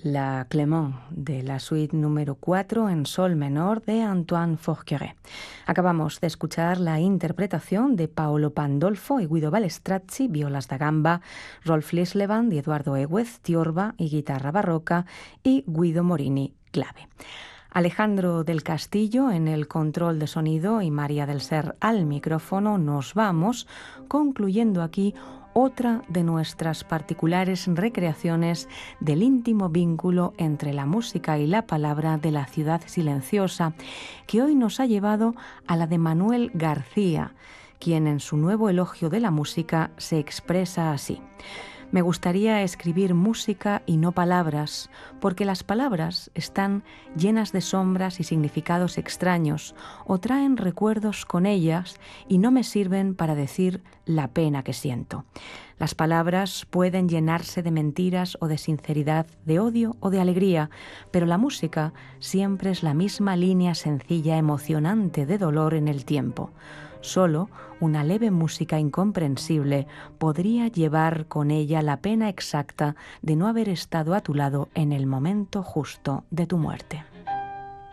La Clément, de la suite número 4 en sol menor de Antoine Forqueray. Acabamos de escuchar la interpretación de Paolo Pandolfo y Guido Balestrazzi, violas da gamba, Rolf Lislevand y Eduardo Eguez, tiorba y guitarra barroca, y Guido Morini, clave. Alejandro del Castillo en el control de sonido y María del Ser al micrófono. Nos vamos, concluyendo aquí otra de nuestras particulares recreaciones del íntimo vínculo entre la música y la palabra de la ciudad silenciosa, que hoy nos ha llevado a la de Manuel García, quien en su nuevo elogio de la música se expresa así: me gustaría escribir música y no palabras, porque las palabras están llenas de sombras y significados extraños, o traen recuerdos con ellas y no me sirven para decir la pena que siento. Las palabras pueden llenarse de mentiras o de sinceridad, de odio o de alegría, pero la música siempre es la misma línea sencilla, emocionante de dolor en el tiempo. Solo una leve música incomprensible podría llevar con ella la pena exacta de no haber estado a tu lado en el momento justo de tu muerte.